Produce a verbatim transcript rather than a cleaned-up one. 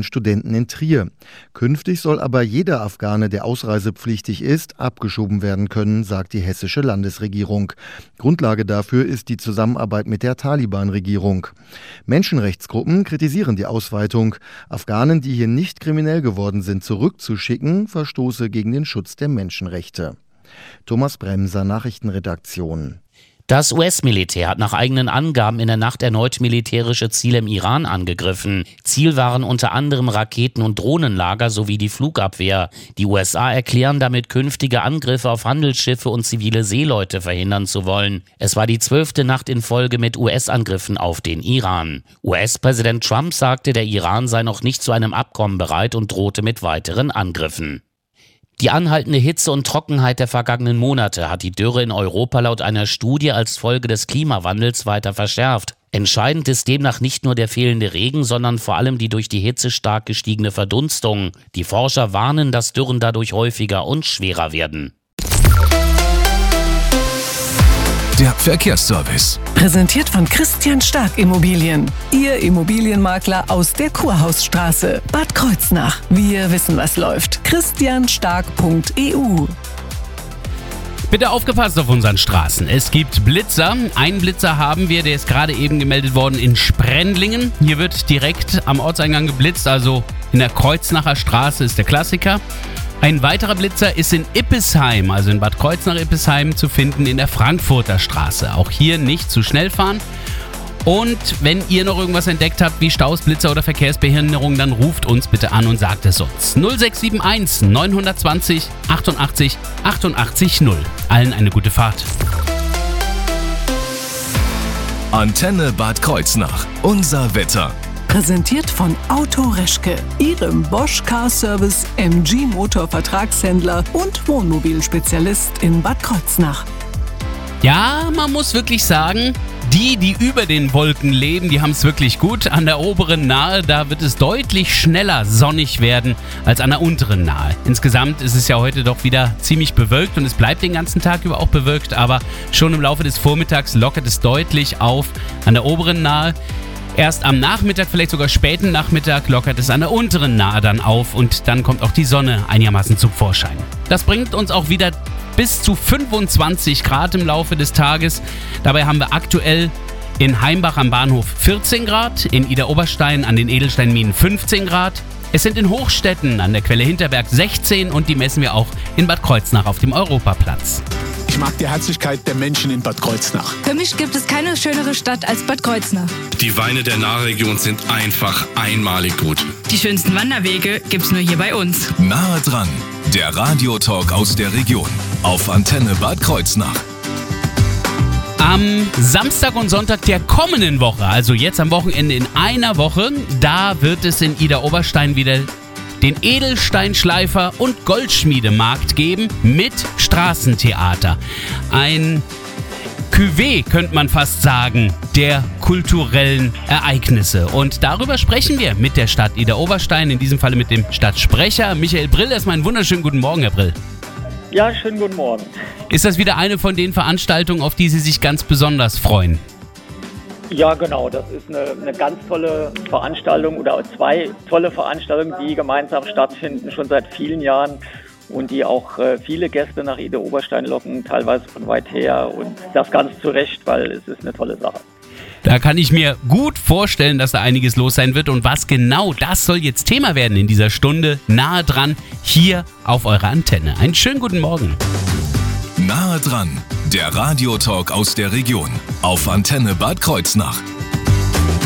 afghanischen Studenten in Trier. Künftig soll aber jeder Afghane, der ausreisepflichtig ist, abgeschoben werden können, sagt die hessische Landesregierung. Grundlage dafür ist die Zusammenarbeit mit der Taliban-Regierung. Menschenrechtsgruppen kritisieren die Ausweitung. Afghanen, die hier nicht kriminell geworden sind, zurückzuschicken, verstoße gegen den Schutz der Menschenrechte. Thomas Bremser, Nachrichtenredaktion. Das U S-Militär hat nach eigenen Angaben in der Nacht erneut militärische Ziele im Iran angegriffen. Ziel waren unter anderem Raketen- und Drohnenlager sowie die Flugabwehr. Die U S A erklären damit, künftige Angriffe auf Handelsschiffe und zivile Seeleute verhindern zu wollen. Es war die zwölfte Nacht in Folge mit U S-Angriffen auf den Iran. U S-Präsident Trump sagte, der Iran sei noch nicht zu einem Abkommen bereit und drohte mit weiteren Angriffen. Die anhaltende Hitze und Trockenheit der vergangenen Monate hat die Dürre in Europa laut einer Studie als Folge des Klimawandels weiter verschärft. Entscheidend ist demnach nicht nur der fehlende Regen, sondern vor allem die durch die Hitze stark gestiegene Verdunstung. Die Forscher warnen, dass Dürren dadurch häufiger und schwerer werden. Der Verkehrsservice. Präsentiert von Christian Stark Immobilien. Ihr Immobilienmakler aus der Kurhausstraße, Bad Kreuznach. Wir wissen, was läuft. christian stark punkt e u. Bitte aufgepasst auf unseren Straßen. Es gibt Blitzer. Einen Blitzer haben wir, der ist gerade eben gemeldet worden in Sprendlingen. Hier wird direkt am Ortseingang geblitzt, also in der Kreuznacher Straße ist der Klassiker. Ein weiterer Blitzer ist in Ippesheim, also in Bad Kreuznach-Ippesheim, zu finden in der Frankfurter Straße. Auch hier nicht zu schnell fahren. Und wenn ihr noch irgendwas entdeckt habt, wie Staus, Blitzer oder Verkehrsbehinderung, dann ruft uns bitte an und sagt es uns. null sechs sieben eins neun zwei null achtundachtzig achtundachtzig null. Allen eine gute Fahrt. Antenne Bad Kreuznach. Unser Wetter. Präsentiert von Auto Reschke, Ihrem Bosch Car Service M G Motor Vertragshändler und Wohnmobilspezialist in Bad Kreuznach. Ja, man muss wirklich sagen, die, die über den Wolken leben, die haben es wirklich gut. An der oberen Nahe, da wird es deutlich schneller sonnig werden als an der unteren Nahe. Insgesamt ist es ja heute doch wieder ziemlich bewölkt und es bleibt den ganzen Tag über auch bewölkt, aber schon im Laufe des Vormittags lockert es deutlich auf an der oberen Nahe. Erst am Nachmittag, vielleicht sogar späten Nachmittag, lockert es an der unteren Nahe dann auf und dann kommt auch die Sonne einigermaßen zum Vorschein. Das bringt uns auch wieder bis zu fünfundzwanzig Grad im Laufe des Tages. Dabei haben wir aktuell in Heimbach am Bahnhof vierzehn Grad, in Idar-Oberstein an den Edelsteinminen fünfzehn Grad. Es sind in Hochstetten an der Quelle Hinterberg sechzehn und die messen wir auch in Bad Kreuznach auf dem Europaplatz. Ich mag die Herzlichkeit der Menschen in Bad Kreuznach. Für mich gibt es keine schönere Stadt als Bad Kreuznach. Die Weine der Nahregion sind einfach einmalig gut. Die schönsten Wanderwege gibt's nur hier bei uns. Nahe dran, der Radiotalk aus der Region auf Antenne Bad Kreuznach. Am Samstag und Sonntag der kommenden Woche, also jetzt am Wochenende in einer Woche, da wird es in Idar-Oberstein wieder den Edelsteinschleifer- und Goldschmiedemarkt geben mit Straßentheater. Ein Cuvée, könnte man fast sagen, der kulturellen Ereignisse. Und darüber sprechen wir mit der Stadt Idar-Oberstein, in diesem Falle mit dem Stadtsprecher Michael Brill. Erstmal einen wunderschönen guten Morgen, Herr Brill. Ja, schönen guten Morgen. Ist das wieder eine von den Veranstaltungen, auf die Sie sich ganz besonders freuen? Ja, genau. Das ist eine, eine ganz tolle Veranstaltung oder zwei tolle Veranstaltungen, die gemeinsam stattfinden, schon seit vielen Jahren und die auch äh, viele Gäste nach Idar-Oberstein locken, teilweise von weit her und das ganz zu Recht, weil es ist eine tolle Sache. Da kann ich mir gut vorstellen, dass da einiges los sein wird und was genau, das soll jetzt Thema werden in dieser Stunde, nahe dran, hier auf eurer Antenne. Einen schönen guten Morgen. Nahe dran, der Radiotalk aus der Region auf Antenne Bad Kreuznach.